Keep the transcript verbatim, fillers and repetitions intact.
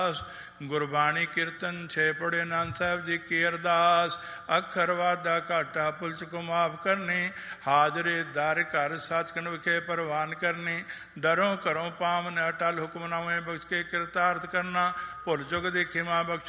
ਗੁਰਬਾਣੀ ਕੀਰਤਨ ਛੇ ਪੜੇ ਆਨੰਦ ਸਾਹਿਬ ਜੀ ਕੀ ਅਰਦਾਸ। ਅੱਖਰ ਵਾਧਾ ਘਾਟਾ ਭੁਲ ਚੁੱਕ ਮਾਫ ਕਰਨੀ। ਹਾਜ਼ਰੇ ਦਰ ਘਰ ਸੱਚਖੰਡ ਵਿਖੇ ਪ੍ਰਵਾਨ ਕਰਨੀ। ਦਰੋਂ ਘਰੋਂ ਪਾਵਨ ਅਟਲ ਹੁਕਮਨਾਮੇ ਬਖਸ਼ ਕੇ ਕਿਰਤਾਰਥ ਕਰਨਾ। ਭੁਲ ਚੁੱਕ ਦੀ ਖਿਮਾ ਬਖਸ਼